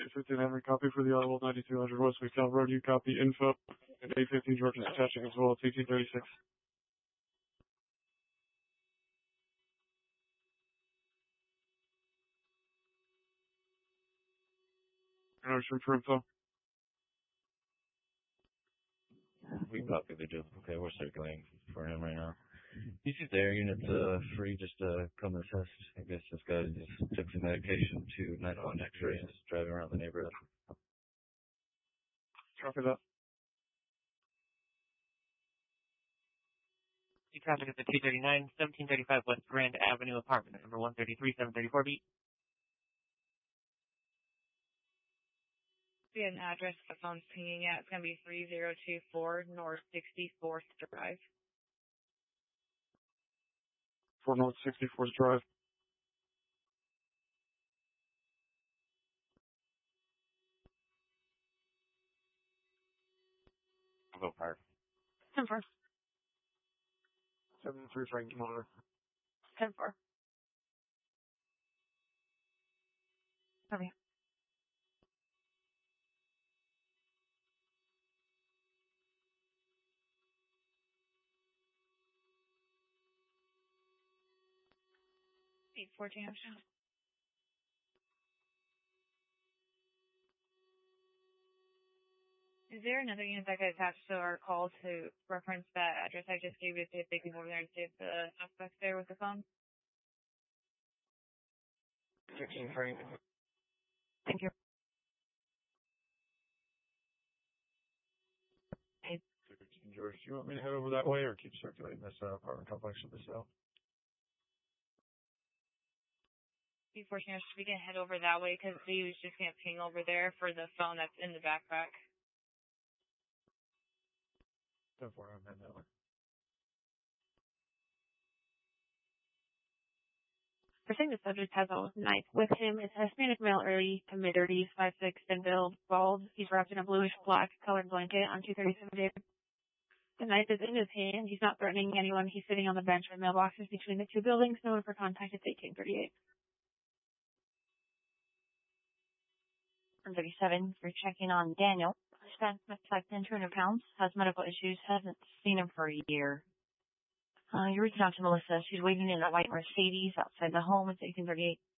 815 Henry, copy for the Audible 9200 West McDowell Road. You copy info. And 815 George is attaching as well. It's 1836. Notion for info. We copy the deal. Okay, we're circulating for him right now. He's there. Unit's free. Just come assist. I guess this guy just took some medication to 901 X-ray and is driving around the neighborhood. Copy that. You traffic at the 239, 1735 West Grand Avenue, apartment number 133, 734 B. See an address the phone's pinging at. It's going to be 3024 North 64th Drive. 4 North 64th Drive. I'll go fire. 10-4. 73 Frank Monitor. 10-4. Okay. Eight 14 option. Is there another unit that could attach to our call to reference that address I just gave you to see if they can go over there and see if the suspect's there with the phone? 16 Frank. Thank you. George, do you want me to head over that way or keep circulating this apartment complex to the south? Before we can head over that way because he was just going to ping over there for the phone that's in the backpack. 10-4, I'm heading that way. We're saying the subject has a knife with him. It's a Hispanic male, early to mid-30s, 5'6", thin build, bald. He's wrapped in a bluish-black colored blanket on 237 David. The knife is in his hand. He's not threatening anyone. He's sitting on the bench with mailboxes between the two buildings. No one for contact. It's 1838. 137, you're checking on Daniel. Spent like 10, 200 pounds, has medical issues, hasn't seen him for a year. You're reaching out to Melissa. She's waiting in a white Mercedes outside the home. It's 1838.